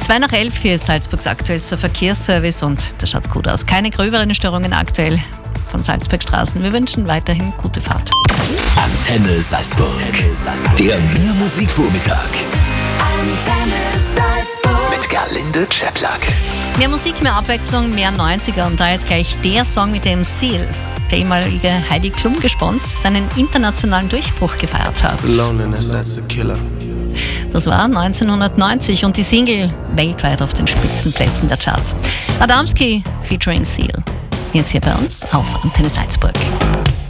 2:11 hier ist Salzburgs aktuellster Verkehrsservice und da schaut's gut aus. Keine gröberen Störungen aktuell von Salzburgstraßen. Wir wünschen weiterhin gute Fahrt. Antenne Salzburg. Der Mehr-Musik-Vormittag. Antenne Salzburg. Mit Gerlinde Czeplak. Mehr Musik, mehr Abwechslung, mehr 90er und da jetzt gleich der Song, mit dem Seal, der ehemalige Heidi Klum-Gespons, seinen internationalen Durchbruch gefeiert hat. Das war 1990 und die Single weltweit auf den Spitzenplätzen der Charts. Adamski featuring Seal. Jetzt hier bei uns auf Antenne Salzburg.